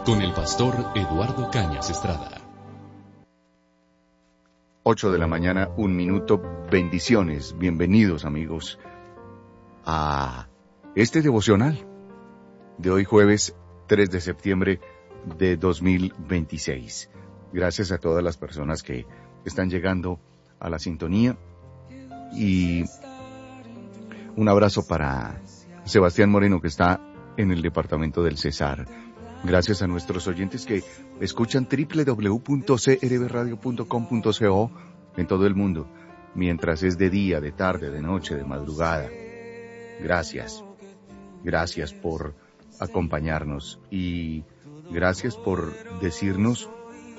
con el pastor Eduardo Cañas Estrada. 8 de la mañana, 1 minuto. Bendiciones, bienvenidos amigos a este devocional de hoy jueves 3 de septiembre de 2026. Gracias a todas las personas que están llegando a la sintonía y un abrazo para Sebastián Moreno, que está en el departamento del Cesar. Gracias a nuestros oyentes que escuchan www.crbradio.com.co en todo el mundo, mientras es de día, de tarde, de noche, de madrugada. Gracias. Gracias por acompañarnos y gracias por decirnos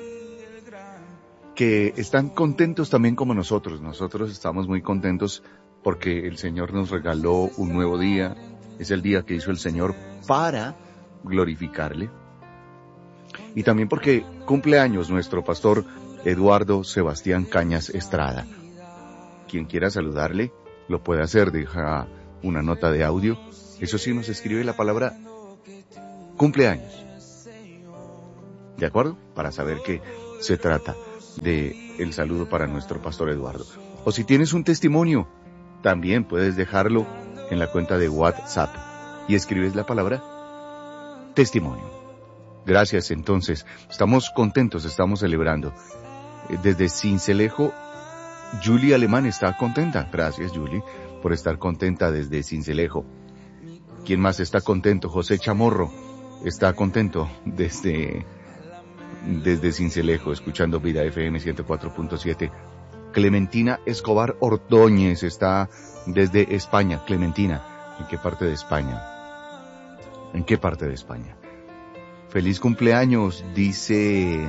que están contentos también como nosotros. Nosotros estamos muy contentos porque el Señor nos regaló un nuevo día. Es el día que hizo el Señor para glorificarle. Y también porque cumple años nuestro pastor Eduardo Sebastián Cañas Estrada. Quien quiera saludarle, lo puede hacer, deja una nota de audio. Eso sí, nos escribe la palabra cumpleaños. ¿De acuerdo? Para saber que se trata de el saludo para nuestro pastor Eduardo. O si tienes un testimonio, también puedes dejarlo en la cuenta de WhatsApp y escribes la palabra testimonio. Gracias, entonces. Estamos contentos, estamos celebrando. Desde Sincelejo, Julie Alemán está contenta. Gracias, Julie, por estar contenta desde Sincelejo. ¿Quién más está contento? José Chamorro está contento desde Sincelejo, escuchando Vida FM 104.7. Clementina Escobar Ordóñez está desde España. Clementina, ¿en qué parte de España? ¿En qué parte de España? Feliz cumpleaños, dice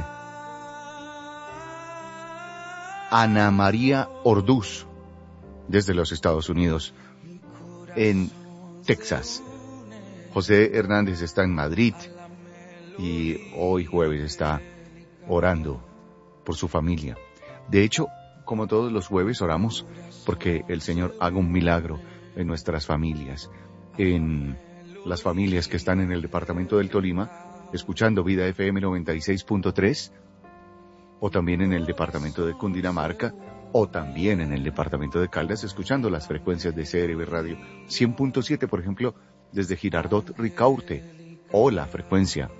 Ana María Orduz, desde los Estados Unidos, en Texas. José Hernández está en Madrid y hoy jueves está orando por su familia. De hecho, como todos los jueves, oramos porque el Señor haga un milagro en nuestras familias, en las familias que están en el departamento del Tolima, escuchando Vida FM 96.3, o también en el departamento de Cundinamarca, o también en el departamento de Caldas, escuchando las frecuencias de CRB Radio 100.7, por ejemplo, desde Girardot, Ricaurte, o la frecuencia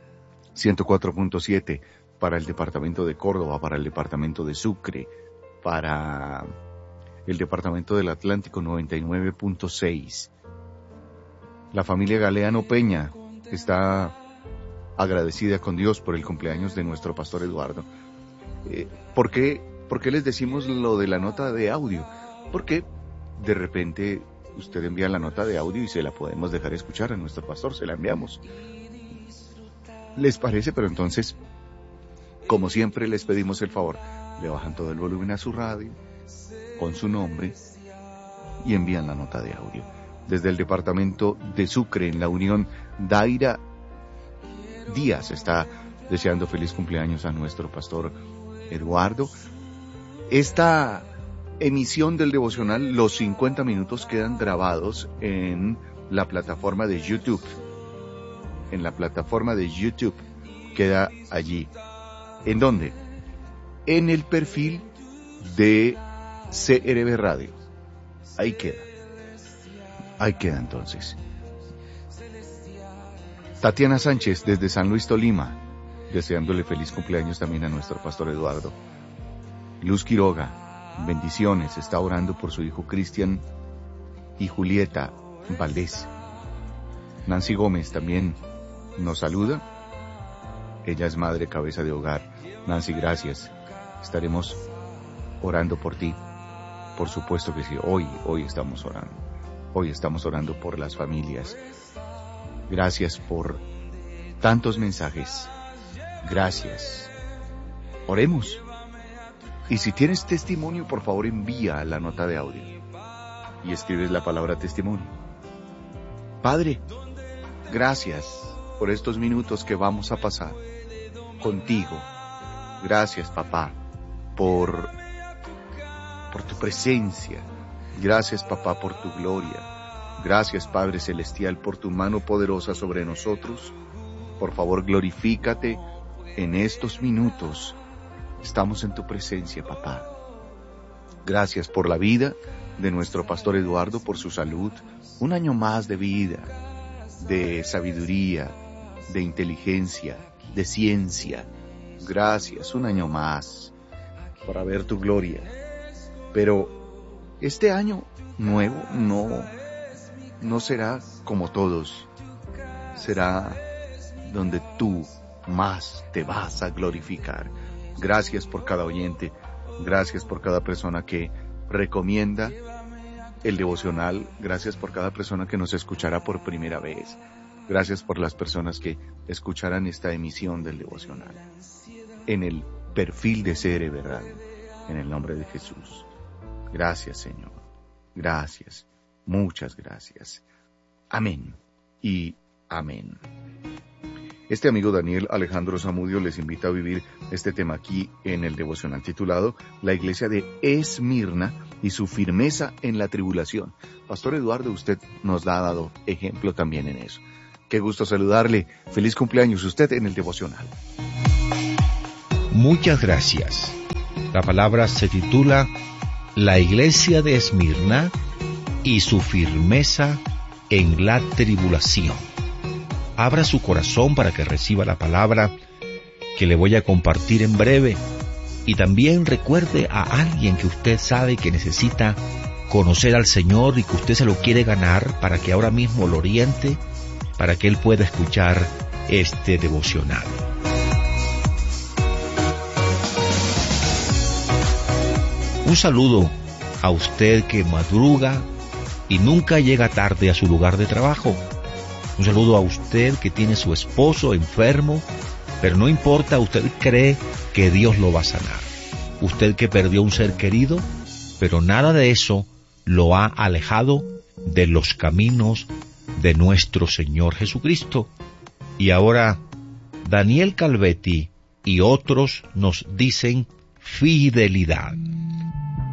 104.7 para el departamento de Córdoba, para el departamento de Sucre, para el departamento del Atlántico 99.6. La familia Galeano Peña está agradecida con Dios por el cumpleaños de nuestro pastor Eduardo. ¿Por qué les decimos lo de la nota de audio? Porque de repente usted envía la nota de audio y se la podemos dejar escuchar a nuestro pastor, se la enviamos. ¿Les parece? Pero entonces, como siempre, les pedimos el favor, le bajan todo el volumen a su radio, con su nombre, y envían la nota de audio. Desde el departamento de Sucre, en la Unión, Daira Díaz está deseando feliz cumpleaños a nuestro pastor Eduardo. Esta emisión del devocional, los 50 minutos quedan grabados en la plataforma de YouTube. En la plataforma de YouTube queda allí. ¿En dónde? En el perfil de CRB Radio. Ahí queda. Ahí queda entonces. Tatiana Sánchez desde San Luis, Tolima, deseándole feliz cumpleaños también a nuestro pastor Eduardo. Luz Quiroga, bendiciones, está orando por su hijo Cristian y Julieta Valdés. Nancy Gómez también nos saluda. Ella es madre cabeza de hogar. Nancy, gracias. Estaremos orando por ti. Por supuesto que sí. Hoy estamos orando. Hoy estamos orando por las familias. Gracias por tantos mensajes. Gracias. Oremos. Y si tienes testimonio, por favor envía la nota de audio y escribes la palabra testimonio. Padre, gracias por estos minutos que vamos a pasar contigo. Gracias, papá, por tu presencia. Gracias, papá, por tu gloria. Gracias, Padre Celestial, por tu mano poderosa sobre nosotros Por favor, glorifícate en estos minutos. Estamos en tu presencia, papá. Gracias por la vida de nuestro pastor Eduardo, por su salud. Un año más de vida, de sabiduría, de inteligencia, de ciencia. Gracias, un año más para ver tu gloria. Pero este año nuevo no será como todos. Será donde tú más te vas a glorificar. Gracias por cada oyente. Gracias por cada persona que recomienda el devocional. Gracias por cada persona que nos escuchará por primera vez. Gracias por las personas que escucharán esta emisión del devocional. En el perfil de Cere Verdad. En el nombre de Jesús. Gracias, Señor. Gracias. Muchas gracias. Amén y amén. Este amigo Daniel Alejandro Zamudio les invita a vivir este tema aquí en el devocional titulado La iglesia de Esmirna y su firmeza en la tribulación. Pastor Eduardo, usted nos ha dado ejemplo también en eso. Qué gusto saludarle. Feliz cumpleaños usted en el devocional. Muchas gracias. La palabra se titula La iglesia de Esmirna y su firmeza en la tribulación. Abra su corazón para que reciba la palabra que le voy a compartir en breve. Y también recuerde a alguien que usted sabe que necesita conocer al Señor y que usted se lo quiere ganar para que ahora mismo lo oriente, para que él pueda escuchar este devocional. Un saludo a usted que madruga y nunca llega tarde a su lugar de trabajo. Un saludo a usted que tiene su esposo enfermo, pero no importa, usted cree que Dios lo va a sanar. Usted que perdió un ser querido, pero nada de eso lo ha alejado de los caminos de nuestro Señor Jesucristo. Y ahora, Daniel Calvetti y otros nos dicen fidelidad.